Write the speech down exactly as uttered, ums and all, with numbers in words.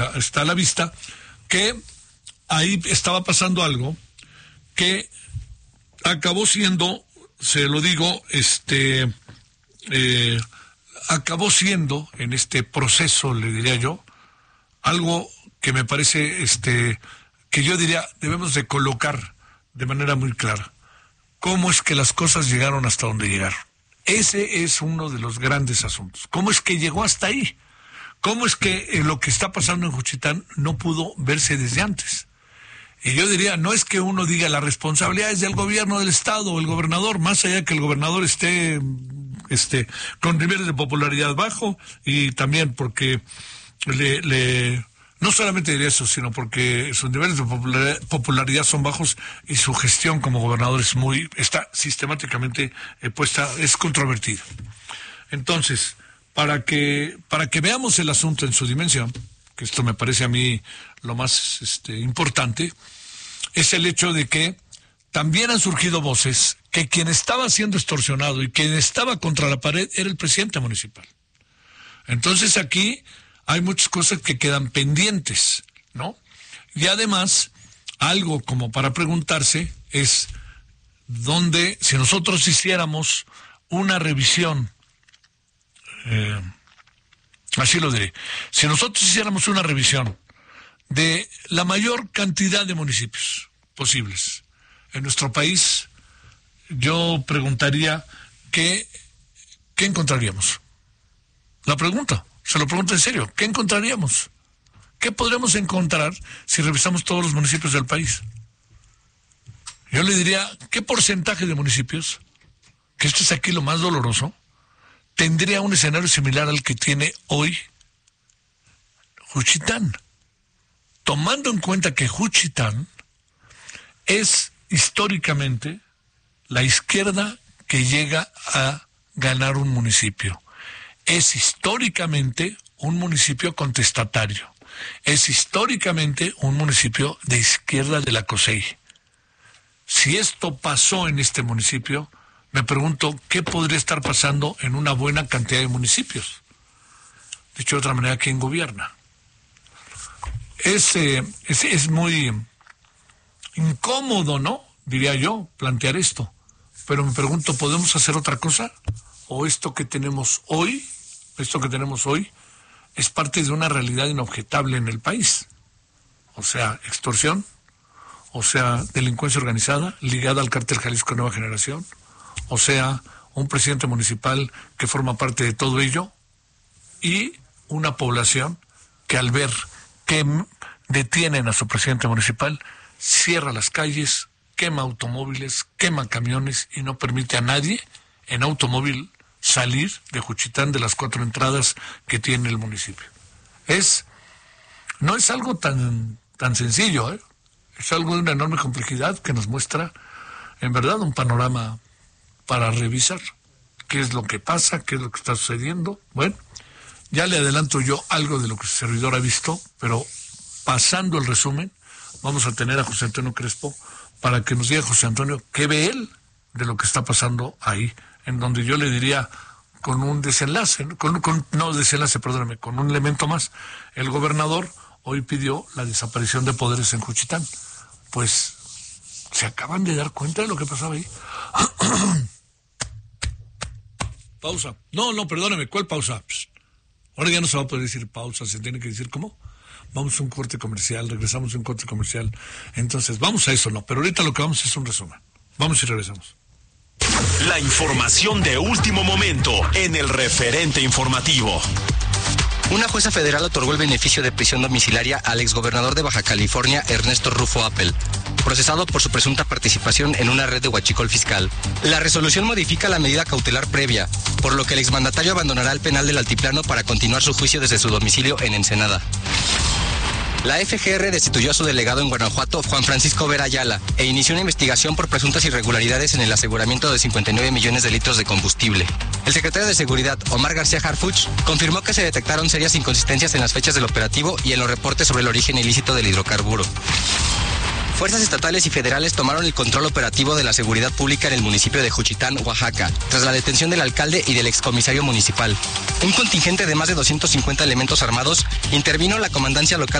está a la vista que ahí estaba pasando algo que acabó siendo, se lo digo, este, eh, acabó siendo en este proceso, le diría yo, algo que me parece, este, que yo diría debemos de colocar de manera muy clara. ¿Cómo es que las cosas llegaron hasta donde llegaron? Ese es uno de los grandes asuntos. ¿Cómo es que llegó hasta ahí? ¿Cómo es que eh, lo que está pasando en Juchitán no pudo verse desde antes? Y yo diría, no es que uno diga la responsabilidad es del gobierno del estado o el gobernador, más allá de que el gobernador esté este, con niveles de popularidad bajo, y también porque le, le no solamente diría eso, sino porque sus niveles de popularidad, popularidad son bajos y su gestión como gobernador es muy, está sistemáticamente eh, puesta, es controvertida. Entonces, para que, para que veamos el asunto en su dimensión, que esto me parece a mí lo más este, importante, es el hecho de que también han surgido voces que quien estaba siendo extorsionado y quien estaba contra la pared era el presidente municipal. Entonces aquí hay muchas cosas que quedan pendientes, ¿no? Y además, algo como para preguntarse es dónde, si nosotros hiciéramos una revisión, eh, así lo diré, si nosotros hiciéramos una revisión de la mayor cantidad de municipios posibles en nuestro país, yo preguntaría ¿qué, qué encontraríamos? La pregunta, se lo pregunto en serio, ¿qué encontraríamos? ¿Qué podremos encontrar si revisamos todos los municipios del país? Yo le diría, ¿qué porcentaje de municipios, que esto es aquí lo más doloroso, tendría un escenario similar al que tiene hoy Juchitán? Tomando en cuenta que Juchitán es históricamente la izquierda que llega a ganar un municipio. Es históricamente un municipio contestatario. Es históricamente un municipio de izquierda de la COSEI. Si esto pasó en este municipio, me pregunto qué podría estar pasando en una buena cantidad de municipios. Dicho de otra manera, ¿quién gobierna? Es, eh, es, es muy incómodo, ¿no? Diría yo, plantear esto. Pero me pregunto, ¿podemos hacer otra cosa? ¿O esto que tenemos hoy, esto que tenemos hoy, es parte de una realidad inobjetable en el país? O sea, extorsión, o sea, delincuencia organizada ligada al cártel Jalisco Nueva Generación, o sea, un presidente municipal que forma parte de todo ello, y una población que al ver que detienen a su presidente municipal, cierra las calles, quema automóviles, quema camiones y no permite a nadie en automóvil salir de Juchitán, de las cuatro entradas que tiene el municipio. Es, no es algo tan, tan sencillo, ¿eh? Es algo de una enorme complejidad que nos muestra, en verdad, un panorama para revisar qué es lo que pasa, qué es lo que está sucediendo. Bueno, ya le adelanto yo algo de lo que su servidor ha visto, pero pasando el resumen, vamos a tener a José Antonio Crespo para que nos diga José Antonio qué ve él de lo que está pasando ahí, en donde yo le diría con un desenlace, con, con, no desenlace, perdóname, con un elemento más. El gobernador hoy pidió la desaparición de poderes en Juchitán. Pues se acaban de dar cuenta de lo que pasaba ahí. Pausa. No, no, perdóname, ¿cuál pausa? Psst. Ahora ya no se va a poder decir pausa, se tiene que decir ¿cómo? Vamos a un corte comercial, regresamos a un corte comercial. Entonces, vamos a eso, no, pero ahorita lo que vamos es un resumen. Vamos y regresamos. La información de último momento en el referente informativo. Una jueza federal otorgó el beneficio de prisión domiciliaria al exgobernador de Baja California, Ernesto Rufo Appel, procesado por su presunta participación en una red de huachicol fiscal. La resolución modifica la medida cautelar previa, por lo que el exmandatario abandonará el penal del Altiplano para continuar su juicio desde su domicilio en Ensenada. La F G R destituyó a su delegado en Guanajuato, Juan Francisco Vera Ayala, e inició una investigación por presuntas irregularidades en el aseguramiento de cincuenta y nueve millones de litros de combustible. El secretario de Seguridad, Omar García Harfuch, confirmó que se detectaron serias inconsistencias en las fechas del operativo y en los reportes sobre el origen ilícito del hidrocarburo. Fuerzas estatales y federales tomaron el control operativo de la seguridad pública en el municipio de Juchitán, Oaxaca, tras la detención del alcalde y del excomisario municipal. Un contingente de más de doscientos cincuenta elementos armados intervino en la comandancia local